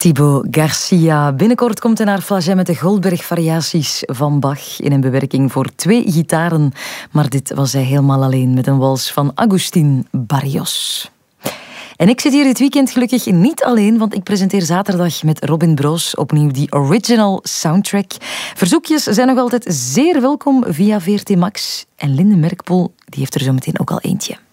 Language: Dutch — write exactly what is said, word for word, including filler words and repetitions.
Thibaut Garcia. Binnenkort komt hij naar Flagey met de Goldberg-variaties van Bach in een bewerking voor twee gitaren. Maar dit was hij helemaal alleen met een wals van Agustín Barrios. En ik zit hier dit weekend gelukkig niet alleen, want ik presenteer zaterdag met Robin Broos opnieuw die original soundtrack. Verzoekjes zijn nog altijd zeer welkom via V R T Max. En Linde Merkpoel die heeft er zo meteen ook al eentje.